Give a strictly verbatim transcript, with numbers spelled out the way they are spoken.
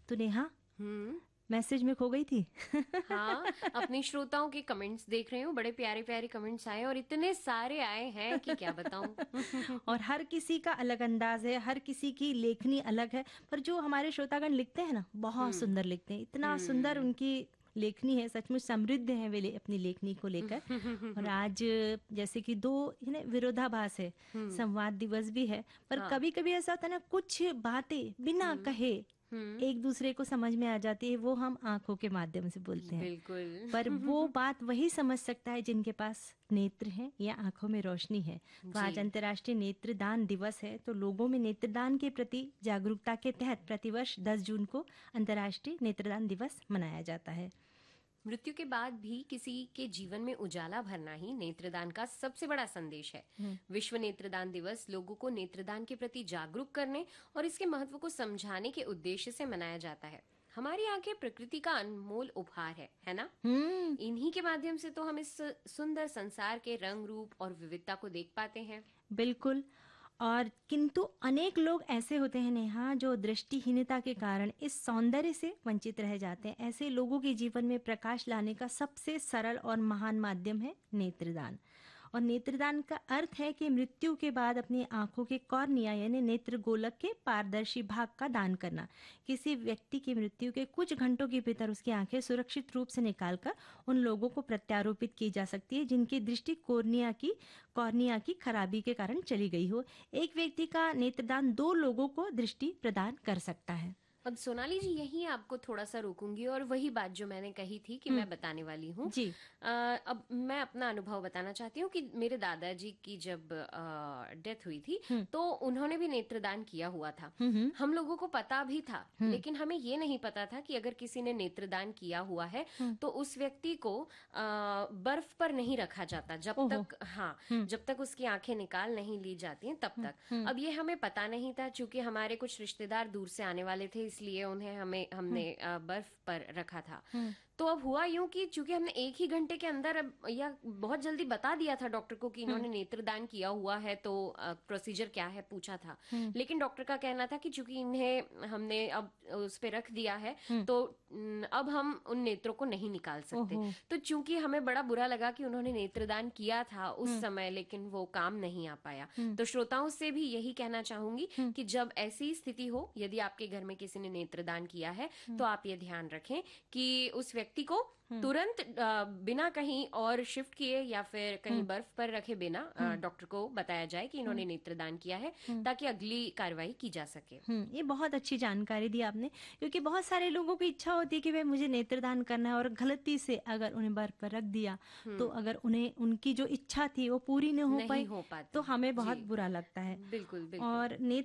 तो नेहा हम्म। मैसेज में खो गई थी। हाँ, अपनी श्रोताओं के कमेंट्स देख रही हूँ, बड़े प्यारे प्यारे कमेंट्स आए और इतने सारे आए हैं कि क्या बताऊं। और हर किसी का अलग अंदाज है, हर किसी की लेखनी अलग है, पर जो हमारे श्रोतागण लिखते हैं ना, बहुत हम्म। सुंदर लिखते हैं। इतना सुंदर हम्म। उनकी लेखनी है, सचमुच समृद्ध है वे ले, अपनी लेखनी को लेकर। और आज जैसे कि दो है ना विरोधाभास है, हम्म। संवाद दिवस भी है, पर हाँ। कभी कभी ऐसा होता है ना, कुछ बातें बिना हम्म। कहे हम्म। एक दूसरे को समझ में आ जाती है, वो हम आंखों के माध्यम से बोलते हैं। पर वो बिल्कुल। बात वही समझ सकता है जिनके पास नेत्र हैं या आंखों में रोशनी है। तो जी। आज अंतर्राष्ट्रीय नेत्रदान दिवस है, तो लोगों में नेत्रदान के प्रति जागरूकता के तहत प्रतिवर्ष दस जून को अंतर्राष्ट्रीय नेत्रदान दिवस मनाया जाता है। मृत्यु के बाद भी किसी के जीवन में उजाला भरना ही नेत्रदान का सबसे बड़ा संदेश है। विश्व नेत्रदान दिवस लोगों को नेत्रदान के प्रति जागरूक करने और इसके महत्व को समझाने के उद्देश्य से मनाया जाता है। हमारी आंखें प्रकृति का अनमोल उपहार है, है ना? हम्म इन्हीं के माध्यम से तो हम इस सुंदर संसार के रंग रूप और विविधता को देख पाते हैं। बिल्कुल। और किंतु अनेक लोग ऐसे होते हैं नेहा, जो दृष्टिहीनता के कारण इस सौंदर्य से वंचित रह जाते हैं। ऐसे लोगों के जीवन में प्रकाश लाने का सबसे सरल और महान माध्यम है नेत्रदान। और नेत्रदान का अर्थ है कि मृत्यु के बाद अपनी आंखों के कॉर्निया यानी नेत्र गोलक के पारदर्शी भाग का दान करना। किसी व्यक्ति की मृत्यु के कुछ घंटों के भीतर उसकी आंखें सुरक्षित रूप से निकालकर उन लोगों को प्रत्यारोपित की जा सकती है जिनकी दृष्टि कॉर्निया की कॉर्निया की खराबी के कारण चली गई हो। एक व्यक्ति का नेत्रदान दो लोगों को दृष्टि प्रदान कर सकता है। अब सोनाली जी, यही आपको थोड़ा सा रोकूंगी और वही बात जो मैंने कही थी कि मैं बताने वाली हूँ। जी। अ, अब मैं अपना अनुभव बताना चाहती हूँ कि मेरे दादाजी की जब डेथ हुई थी तो उन्होंने भी नेत्रदान किया हुआ था। हम लोगों को पता भी था, लेकिन हमें ये नहीं पता था कि अगर किसी ने नेत्रदान किया हुआ है तो उस व्यक्ति को अ, बर्फ पर नहीं रखा जाता जब तक, हाँ, जब तक उसकी आंखें निकाल नहीं ली जाती हैं तब तक। अब ये हमें पता नहीं था, चूंकि हमारे कुछ रिश्तेदार दूर से आने वाले थे, इसलिए उन्हें हमें हमने बर्फ पर रखा था। तो अब हुआ यूं कि चूंकि हमने एक ही घंटे के अंदर अब या बहुत जल्दी बता दिया था डॉक्टर को कि इन्होंने नेत्रदान किया हुआ है, तो प्रोसीजर क्या है पूछा था, लेकिन डॉक्टर का कहना था कि चूंकि इन्हें हमने अब उस पे रख दिया है तो अब हम उन नेत्रों को नहीं निकाल सकते। तो चूंकि हमें बड़ा बुरा लगा कि उन्होंने नेत्रदान किया था उस समय, लेकिन वो काम नहीं आ पाया। तो श्रोताओं से भी यही कहना चाहूंगी कि जब ऐसी स्थिति हो, यदि आपके घर में किसी ने नेत्रदान किया है तो आप ये ध्यान रखें कि उस व्यक्ति को तुरंत बिना कहीं और शिफ्ट किए या फिर कहीं बर्फ पर रखे बिना डॉक्टर को बताया जाए कि इन्होंने नेत्रदान किया है, ताकि अगली कार्रवाई की जा सके। ये बहुत अच्छी जानकारी दी आपने, क्योंकि बहुत सारे लोगों की इच्छा होती है कि भाई मुझे नेत्रदान करना है, और गलती से अगर उन्हें बर्फ पर रख दिया तो अगर उन्हें उनकी जो इच्छा थी वो पूरी नहीं हो नहीं पाई हो पाती, तो हमें बहुत बुरा लगता है। बिल्कुल बिल्कुल। और नेत्र